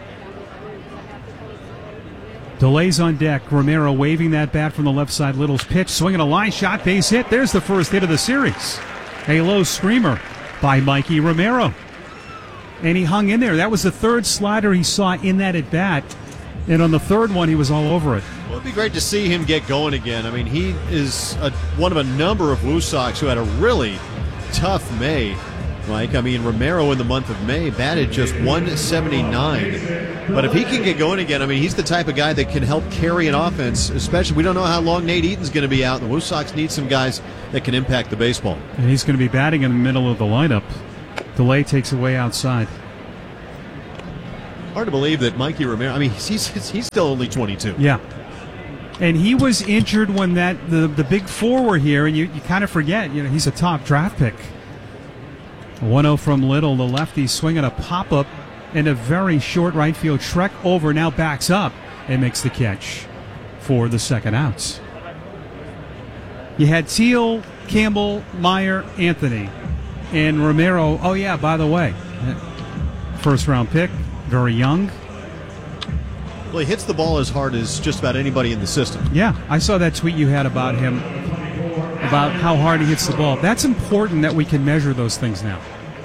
Delays on deck. Romero waving that bat from the left side. Little's pitch, swinging a line shot, base hit. There's the first hit of the series. A low screamer by Mikey Romero. And he hung in there. That was the 3rd slider he saw in that at bat. And on the 3rd one, he was all over it. Well, it'd be great to see him get going again. I mean, he is one of a number of Woo Sox who had a really tough May. Mike. I mean, Romero in the month of May batted just 179. But if he can get going again, I mean, he's the type of guy that can help carry an offense, especially we don't know how long Nate Eaton's going to be out. The Woo Sox need some guys that can impact the baseball. And he's going to be batting in the middle of the lineup. Delay takes away outside. Hard to believe that Mikey Romero, I mean, he's still only 22. Yeah. And he was injured when the big four were here, and you kind of forget, he's a top draft pick. 1-0 from Little, the lefty swinging a pop-up and a very short right field trek over, now backs up and makes the catch for the second outs. You had Teal, Campbell, Meyer, Anthony, and Romero. Oh, yeah, by the way, first-round pick, very young. Well, he hits the ball as hard as just about anybody in the system. Yeah, I saw that tweet you had about him, about how hard he hits the ball. That's important that we can measure those things now.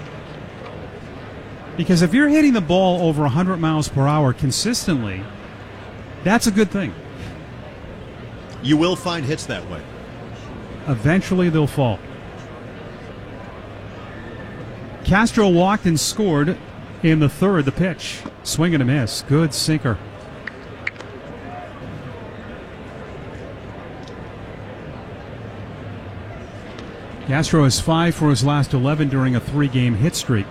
Because if you're hitting the ball over 100 miles per hour consistently, that's a good thing. You will find hits that way. Eventually they'll fall. Castro walked and scored in the third. The pitch, swing and a miss. Good sinker. Castro has 5 for his last 11 during a 3-game hit streak.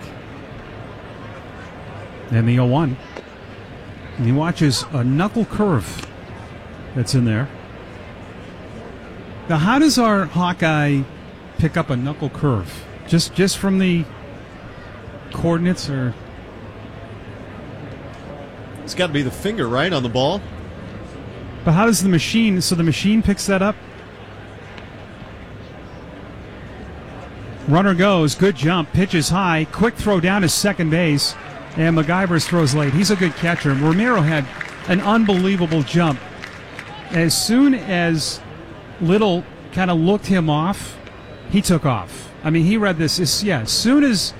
And the 0-1. And he watches a knuckle curve that's in there. Now, how does our Hawkeye pick up a knuckle curve? Just from the coordinates, or? It's got to be the finger, right, on the ball? But how does the machine, so the machine picks that up? Runner goes, good jump, pitches high, quick throw down to second base, and MacGyver's throws late. He's a good catcher. Romero had an unbelievable jump. As soon as Little kind of looked him off, he took off. I mean, he read this. As soon as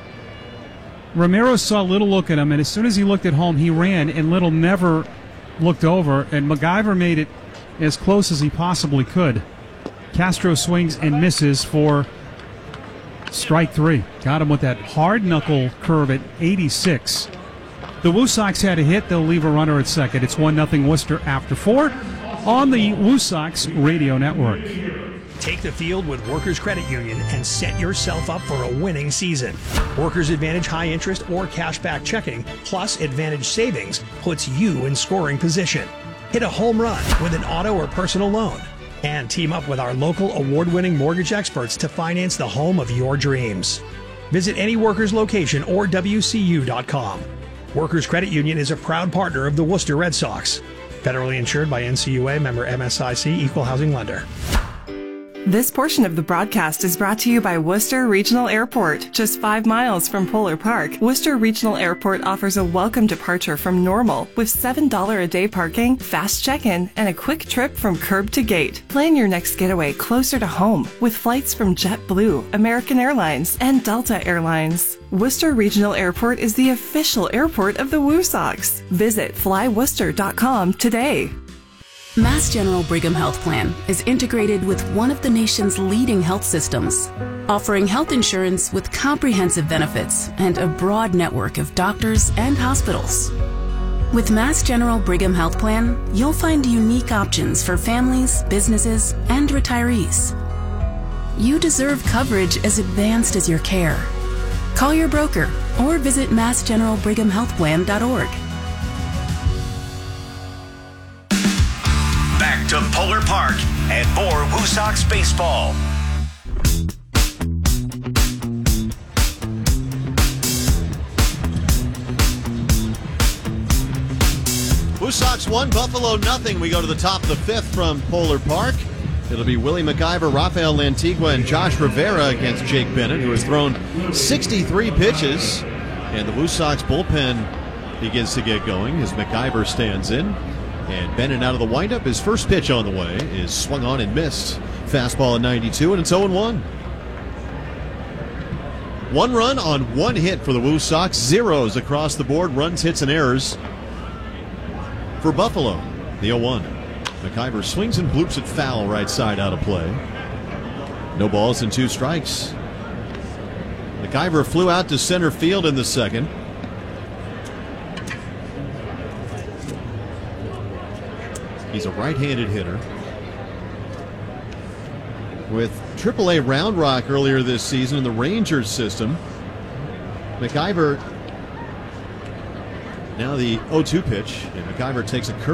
Romero saw Little look at him, and as soon as he looked at home, he ran, and Little never looked over, and MacGyver made it as close as he possibly could. Castro swings and misses for strike 3. Got him with that hard knuckle curve at 86. The Woo Sox had a hit. They'll leave a runner at second. It's 1-0 Worcester after 4 on the Woo Sox Radio Network. Take the field with Workers Credit Union and set yourself up for a winning season. Workers Advantage high interest or cashback checking plus Advantage savings puts you in scoring position. Hit a home run with an auto or personal loan. And team up with our local award-winning mortgage experts to finance the home of your dreams. Visit any Workers location or WCU.com. Workers Credit Union is a proud partner of the Worcester Red Sox. Federally insured by NCUA, member MSIC, equal housing lender. This portion of the broadcast is brought to you by Worcester Regional Airport. Just 5 miles from Polar Park, Worcester Regional Airport offers a welcome departure from Normal with $7 a day parking, fast check-in, and a quick trip from curb to gate. Plan your next getaway closer to home with flights from JetBlue, American Airlines, and Delta Airlines. Worcester Regional Airport is the official airport of the Woo Sox. Visit flyworcester.com today. Mass General Brigham Health Plan is integrated with one of the nation's leading health systems, offering health insurance with comprehensive benefits and a broad network of doctors and hospitals. With Mass General Brigham Health Plan, you'll find unique options for families, businesses, and retirees. You deserve coverage as advanced as your care. Call your broker or visit massgeneralbrighamhealthplan.org. Back to Polar Park and more Woo Sox baseball. Woo Sox 1, Buffalo nothing. We go to the top of the 5th from Polar Park. It'll be Willie MacIver, Rafael Lantigua, and Josh Rivera against Jake Bennett, who has thrown 63 pitches. And the Woo Sox bullpen begins to get going as MacIver stands in. And Bennett out of the windup. His first pitch on the way is swung on and missed. Fastball at 92, and it's 0-1. 1 run on 1 hit for the Woo Sox. Zeros across the board. Runs, hits, and errors for Buffalo. The 0-1. MacIver swings and bloops it foul right side out of play. No balls and 2 strikes. McIver flew out to center field in the second. He's a right-handed hitter. With AAA Round Rock earlier this season in the Rangers system, McIver, now the 0-2 pitch, and McIver takes a curve.